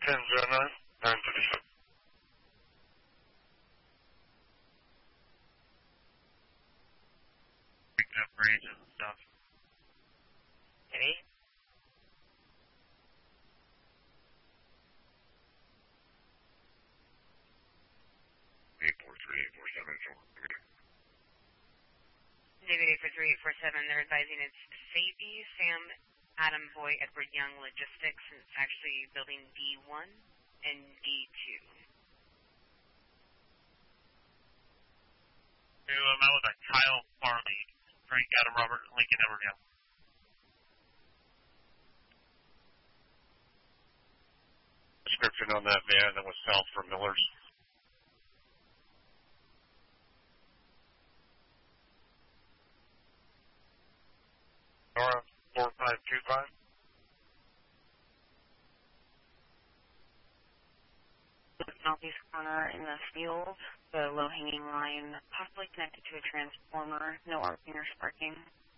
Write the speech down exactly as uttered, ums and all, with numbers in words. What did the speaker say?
ten zero nine, nine thirty-seven. Picking up range and stuff. Any? eight four three, eight four seven, David eight four three, eight four seven, they're advising it's Sabi, Sam, Adam, Boy, Edward Young Logistics, and it's actually building D one and D two. So I'm out with a Kyle Farley, Frank out of Robert Lincoln Everdale. Description on that van that was south from Miller's. Nora, four five two five. Southeast corner in the field, the low-hanging line possibly connected to a transformer, no arcing or sparking.